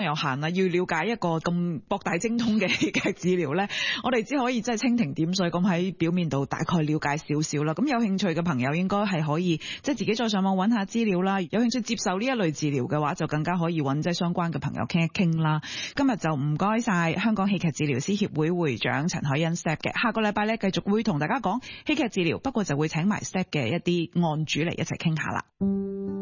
有限啦，要了解一個咁博大精通嘅戲劇治療咧，我哋只可以即係蜻蜓點水咁喺表面度大概了解少少啦。咁有興趣嘅朋友應該係可以即係自己再上網揾下資料啦。有興趣接受呢一類治療嘅話，就更加可以揾即係相關嘅朋友傾一傾啦。今日就唔該晒香港戲劇治療師協會會長陳凱欣 Step 嘅。下個禮拜咧繼續會同大家講戲劇治療，不過就會請埋 Step 嘅一啲案主嚟一齊傾下啦。